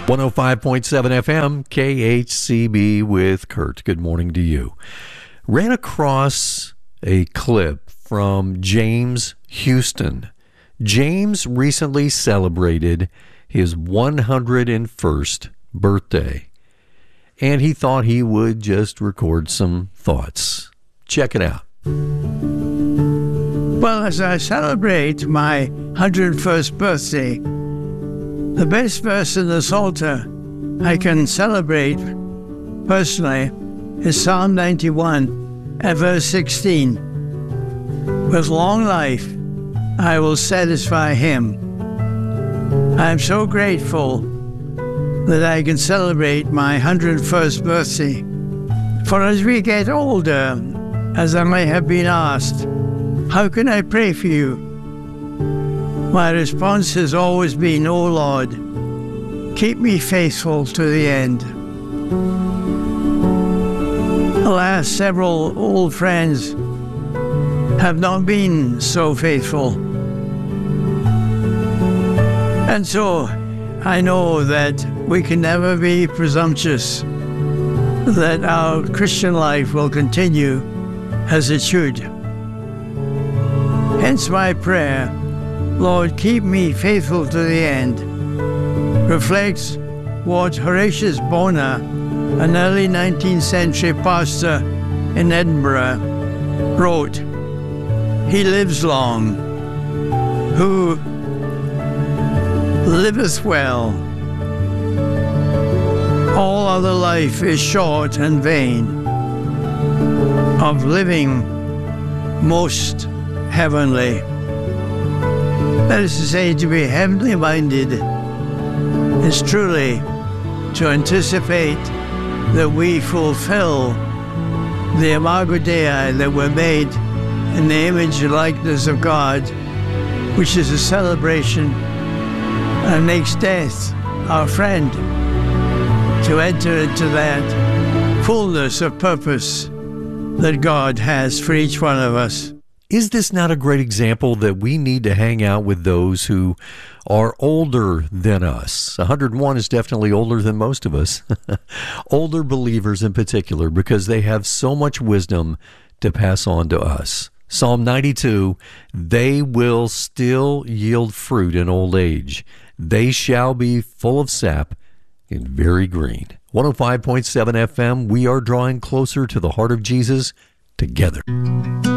105.7 FM, KHCB with Kurt. Good morning to you. Ran across a clip from James Houston. James recently celebrated his 101st birthday, and he thought he would just record some thoughts. Check it out. Well, as I celebrate my 101st birthday, the best verse in the Psalter I can celebrate personally is Psalm 91 and verse 16. With long life, I will satisfy him. I am so grateful that I can celebrate my 101st birthday. For as we get older, as I may have been asked, how can I pray for you? My response has always been, "Oh Lord, keep me faithful to the end." Alas, several old friends have not been so faithful. And so I know that we can never be presumptuous that our Christian life will continue as it should. Hence my prayer, Lord, keep me faithful to the end, reflects what Horatius Bonar, an early 19th century pastor in Edinburgh, wrote. He lives long, who liveth well. All other life is short and vain, of living most heavenly. That is to say, to be heavenly minded is truly to anticipate that we fulfill the Imago Dei, that we're made in the image and likeness of God, which is a celebration and makes death our friend, to enter into that fullness of purpose that God has for each one of us. Is this not a great example that we need to hang out with those who are older than us? 101 is definitely older than most of us. Older believers in particular, because they have so much wisdom to pass on to us. Psalm 92, they will still yield fruit in old age. They shall be full of sap and very green. 105.7 FM, we are drawing closer to the heart of Jesus together.